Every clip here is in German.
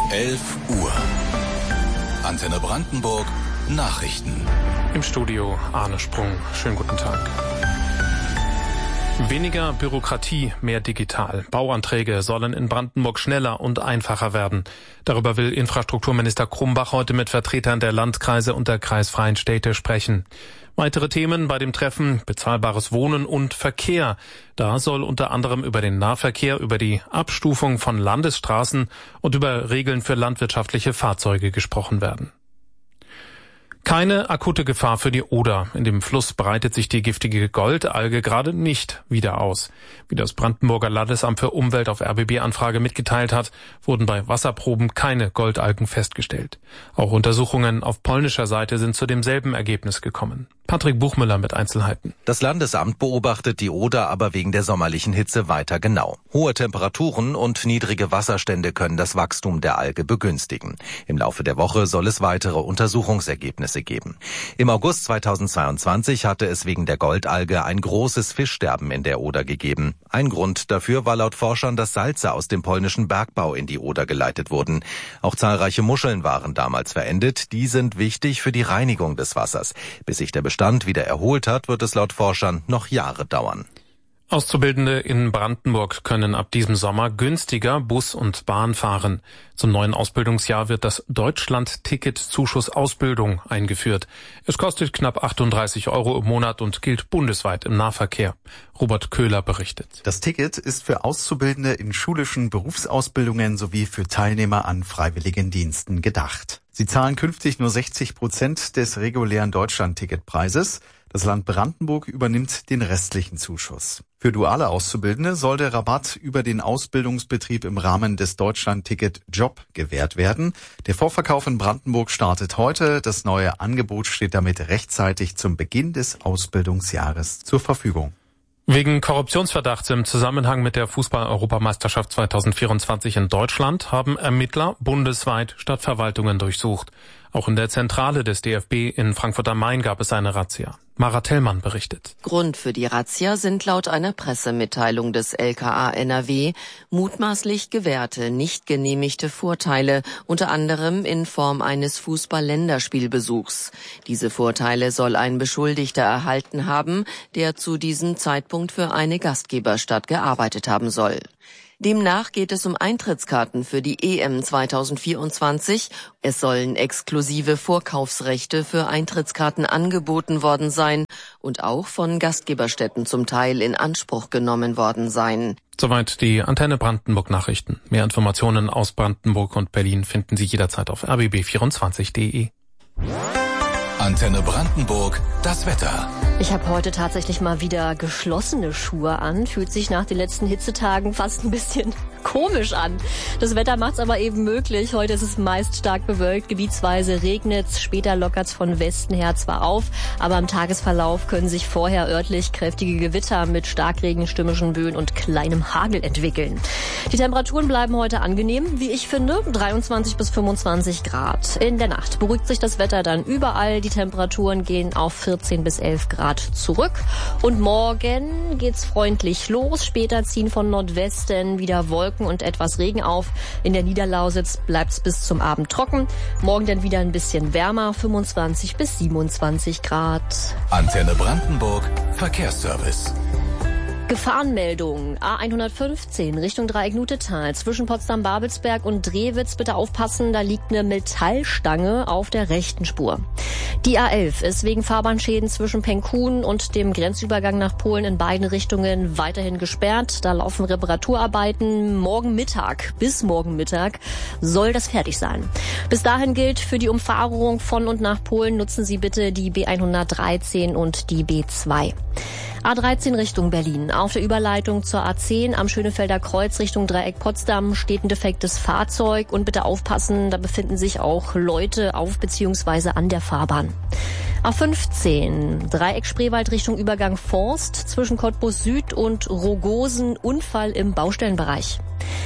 11 Uhr. Antenne Brandenburg Nachrichten. Im Studio Arne Sprung. Schönen guten Tag. Weniger Bürokratie, mehr digital. Bauanträge sollen in Brandenburg schneller und einfacher werden. Darüber will Infrastrukturminister Krumbach heute mit Vertretern der Landkreise und der kreisfreien Städte sprechen. Weitere Themen bei dem Treffen: bezahlbares Wohnen und Verkehr. Da soll unter anderem über den Nahverkehr, über die Abstufung von Landesstraßen und über Regeln für landwirtschaftliche Fahrzeuge gesprochen werden. Keine akute Gefahr für die Oder. In dem Fluss breitet sich die giftige Goldalge gerade nicht wieder aus. Wie das Brandenburger Landesamt für Umwelt auf RBB-Anfrage mitgeteilt hat, wurden bei Wasserproben keine Goldalgen festgestellt. Auch Untersuchungen auf polnischer Seite sind zu demselben Ergebnis gekommen. Patrick Buchmüller mit Einzelheiten. Das Landesamt beobachtet die Oder aber wegen der sommerlichen Hitze weiter genau. Hohe Temperaturen und niedrige Wasserstände können das Wachstum der Alge begünstigen. Im Laufe der Woche soll es weitere Untersuchungsergebnisse geben. Im August 2022 hatte es wegen der Goldalge ein großes Fischsterben in der Oder gegeben. Ein Grund dafür war laut Forschern, dass Salze aus dem polnischen Bergbau in die Oder geleitet wurden. Auch zahlreiche Muscheln waren damals verendet. Die sind wichtig für die Reinigung des Wassers. Bis sich der Bestand wieder erholt hat, wird es laut Forschern noch Jahre dauern. Auszubildende in Brandenburg können ab diesem Sommer günstiger Bus und Bahn fahren. Zum neuen Ausbildungsjahr wird das Deutschland-Ticket-Zuschuss Ausbildung eingeführt. Es kostet knapp 38 € im Monat und gilt bundesweit im Nahverkehr. Robert Köhler berichtet. Das Ticket ist für Auszubildende in schulischen Berufsausbildungen sowie für Teilnehmer an Freiwilligendiensten gedacht. Sie zahlen künftig nur 60% des regulären Deutschland-Ticket-Preises. Das Land Brandenburg übernimmt den restlichen Zuschuss. Für duale Auszubildende soll der Rabatt über den Ausbildungsbetrieb im Rahmen des Deutschland-Ticket Job gewährt werden. Der Vorverkauf in Brandenburg startet heute. Das neue Angebot steht damit rechtzeitig zum Beginn des Ausbildungsjahres zur Verfügung. Wegen Korruptionsverdachts im Zusammenhang mit der Fußball-Europameisterschaft 2024 in Deutschland haben Ermittler bundesweit Stadtverwaltungen durchsucht. Auch in der Zentrale des DFB in Frankfurt am Main gab es eine Razzia. Mara Tellmann berichtet. Grund für die Razzia sind laut einer Pressemitteilung des LKA NRW mutmaßlich gewährte, nicht genehmigte Vorteile, unter anderem in Form eines Fußball-Länderspielbesuchs. Diese Vorteile soll ein Beschuldigter erhalten haben, der zu diesem Zeitpunkt für eine Gastgeberstadt gearbeitet haben soll. Demnach geht es um Eintrittskarten für die EM 2024. Es sollen exklusive Vorkaufsrechte für Eintrittskarten angeboten worden sein und auch von Gastgeberstätten zum Teil in Anspruch genommen worden sein. Soweit die Antenne Brandenburg Nachrichten. Mehr Informationen aus Brandenburg und Berlin finden Sie jederzeit auf rbb24.de. Antenne Brandenburg, das Wetter. Ich habe heute tatsächlich mal wieder geschlossene Schuhe an. Fühlt sich nach den letzten Hitzetagen fast ein bisschen komisch an. Das Wetter macht's aber eben möglich. Heute ist es meist stark bewölkt, gebietsweise regnet's, später lockert's von Westen her zwar auf, aber im Tagesverlauf können sich vorher örtlich kräftige Gewitter mit Starkregen, stürmischen Böen und kleinem Hagel entwickeln. Die Temperaturen bleiben heute angenehm, wie ich finde, 23 bis 25 Grad. In der Nacht beruhigt sich das Wetter dann überall. Die Temperaturen gehen auf 14 bis 11 Grad zurück. Und morgen geht's freundlich los. Später ziehen von Nordwesten wieder Wolken und etwas Regen auf. In der Niederlausitz bleibt's bis zum Abend trocken. Morgen dann wieder ein bisschen wärmer, 25 bis 27 Grad. Antenne Brandenburg, Verkehrsservice. Gefahrenmeldung A115 Richtung Dreieck-Nutetal zwischen Potsdam-Babelsberg und Drewitz. Bitte aufpassen, da liegt eine Metallstange auf der rechten Spur. Die A11 ist wegen Fahrbahnschäden zwischen Penkun und dem Grenzübergang nach Polen in beiden Richtungen weiterhin gesperrt. Da laufen Reparaturarbeiten. Bis morgen Mittag soll das fertig sein. Bis dahin gilt für die Umfahrung von und nach Polen nutzen Sie bitte die B113 und die B2. A13 Richtung Berlin. Auf der Überleitung zur A10 am Schönefelder Kreuz Richtung Dreieck Potsdam steht ein defektes Fahrzeug und bitte aufpassen, da befinden sich auch Leute auf bzw. an der Fahrbahn. A15 Dreieck Spreewald Richtung Übergang Forst zwischen Cottbus Süd und Rogosen, Unfall im Baustellenbereich.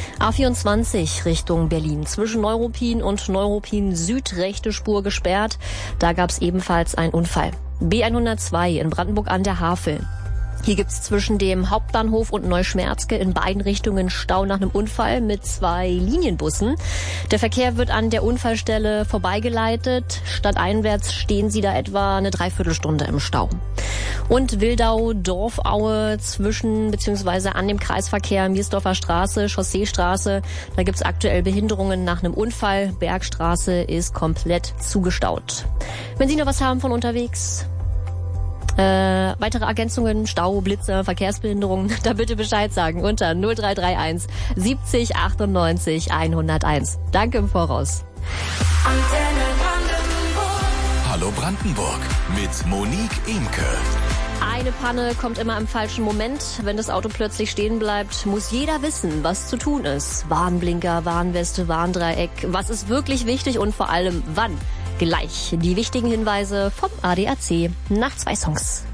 A24 Richtung Berlin zwischen Neuruppin und Neuruppin Süd rechte Spur gesperrt, da gab es ebenfalls einen Unfall. B102 in Brandenburg an der Havel. Hier gibt's zwischen dem Hauptbahnhof und Neuschmerzke in beiden Richtungen Stau nach einem Unfall mit 2 Linienbussen. Der Verkehr wird an der Unfallstelle vorbeigeleitet. Stadteinwärts stehen sie da etwa eine Dreiviertelstunde im Stau. Und Wildau-Dorfaue zwischen bzw. an dem Kreisverkehr Miersdorfer Straße, Chausseestraße. Da gibt's aktuell Behinderungen nach einem Unfall. Bergstraße ist komplett zugestaut. Wenn Sie noch was haben von unterwegs, weitere Ergänzungen, Stau, Blitzer, Verkehrsbehinderungen, da bitte Bescheid sagen unter 0331 70 98 101. Danke im Voraus. Hallo Brandenburg mit Monique Imke. Eine Panne kommt immer im falschen Moment. Wenn das Auto plötzlich stehen bleibt, muss jeder wissen, was zu tun ist. Warnblinker, Warnweste, Warndreieck. Was ist wirklich wichtig und vor allem wann? Gleich die wichtigen Hinweise vom ADAC nach 2 Songs.